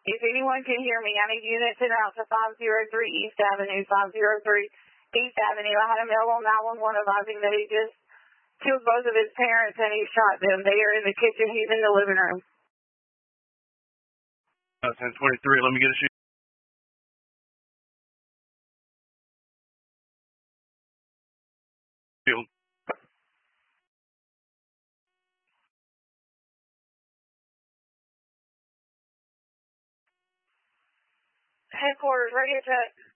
If anyone can hear me, I need units en route to 503 East Avenue, 503 East Avenue. I had a mail on 911 advising that he just killed both of his parents and he shot them. They are in the kitchen. He's in the living room. 1023, let me get a shoot. Headquarters, radio check.